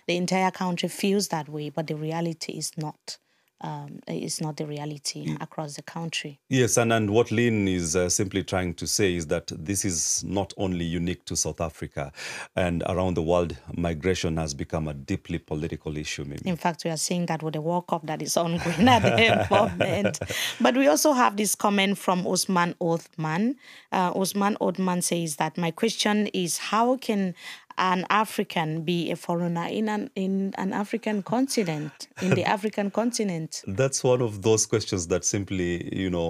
the entire country feels that way, but the reality is not. Is not the reality across the country. Yes, and what Lynn is simply trying to say is that this is not only unique to South Africa, and around the world, migration has become a deeply political issue. Maybe. In fact, we are seeing that with the World Cup that is ongoing at the moment. But we also have this comment from Osman Othman. Osman Othman says that my question is, how can an African be a foreigner in an African continent, in the African continent? That's one of those questions that simply,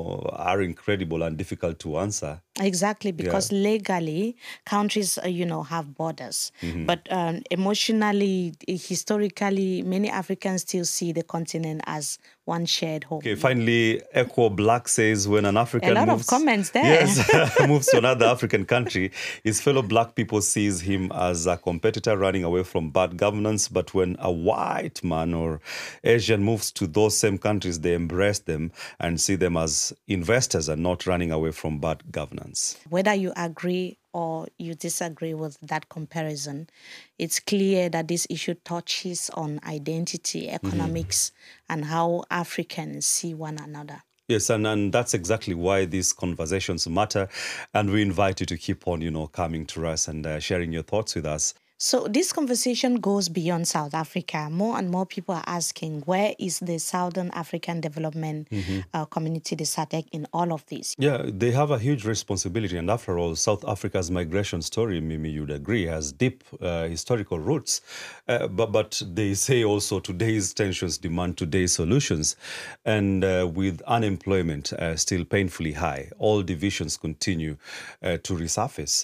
are incredible and difficult to answer. Exactly, because legally, countries, have borders. Mm-hmm. But emotionally, historically, many Africans still see the continent as one shared home. Okay, finally, Echo Black says when an African of comments there. Yes, moves to another African country, his fellow black people sees him as a competitor running away from bad governance. But when a white man or Asian moves to those same countries, they embrace them and see them as investors and not running away from bad governance. Whether you agree or you disagree with that comparison, it's clear that this issue touches on identity, economics, and how Africans see one another. Yes, and that's exactly why these conversations matter. And we invite you to keep on, coming to us and sharing your thoughts with us. So this conversation goes beyond South Africa. More and more people are asking, where is the Southern African Development Community, the SADC, in all of this? Yeah, they have a huge responsibility. And after all, South Africa's migration story, Mimi, you'd agree, has deep historical roots. But they say also today's tensions demand today's solutions. And with unemployment still painfully high, all divisions continue to resurface.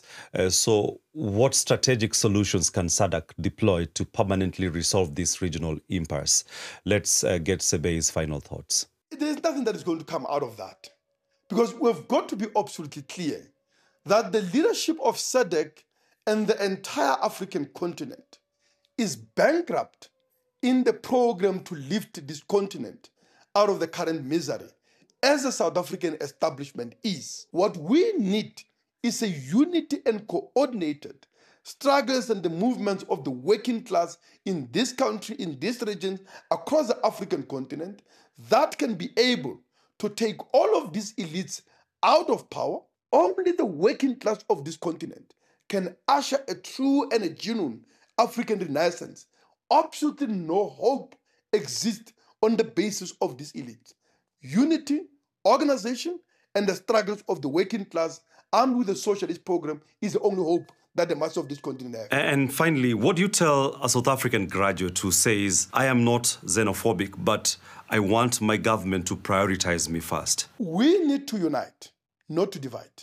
So what strategic solutions can SADC deploy to permanently resolve this regional impasse? Let's get Sebe's final thoughts. There's nothing that is going to come out of that, because we've got to be absolutely clear that the leadership of SADC and the entire African continent is bankrupt in the program to lift this continent out of the current misery, as the South African establishment is. What we need is a unity and coordinated struggles and the movements of the working class in this country, in this region, across the African continent, that can be able to take all of these elites out of power. Only the working class of this continent can usher a true and a genuine African renaissance. Absolutely no hope exists on the basis of this elite. Unity, organization, and the struggles of the working class armed with a socialist program is the only hope that the masses of this continent have. And finally, what do you tell a South African graduate who says, I am not xenophobic, but I want my government to prioritize me first? We need to unite, not to divide.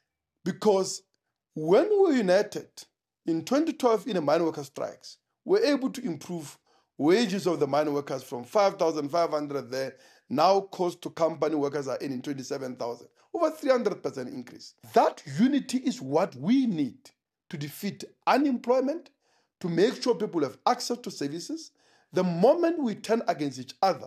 Because when we were united in 2012 in the mine workers' strikes, we were able to improve wages of the mine workers from 5,500 there, now cost to company workers are earning 27,000. Over 300% increase. That unity is what we need to defeat unemployment, to make sure people have access to services. The moment we turn against each other,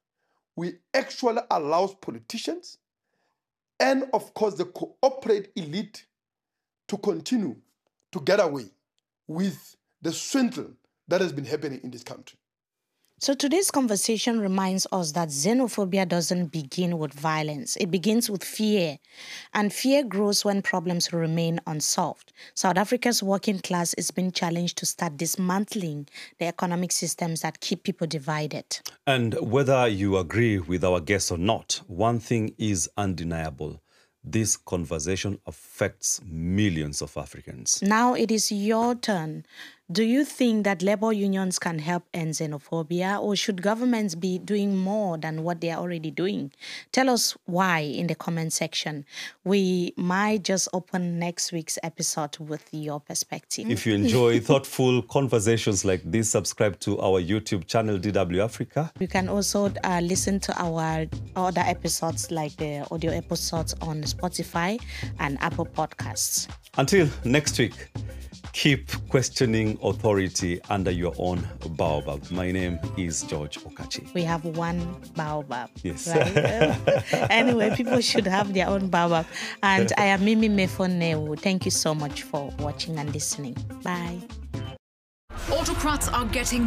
we actually allow politicians and, of course, the corporate elite to continue to get away with the swindle that has been happening in this country. So today's conversation reminds us that xenophobia doesn't begin with violence. It begins with fear. And fear grows when problems remain unsolved. South Africa's working class is being challenged to start dismantling the economic systems that keep people divided. And whether you agree with our guests or not, one thing is undeniable. This conversation affects millions of Africans. Now it is your turn. Do you think that labor unions can help end xenophobia, or should governments be doing more than what they are already doing? Tell us why in the comment section. We might just open next week's episode with your perspective. If you enjoy thoughtful conversations like this, subscribe to our YouTube channel, DW Africa. You can also listen to our other episodes, like the audio episodes on Spotify and Apple Podcasts. Until next week, keep questioning authority under your own baobab. My name is George Okachi. We have one baobab. Yes. Right? Anyway, people should have their own baobab. And I am Mimi Mefonewu. Thank you so much for watching and listening. Bye. Autocrats are getting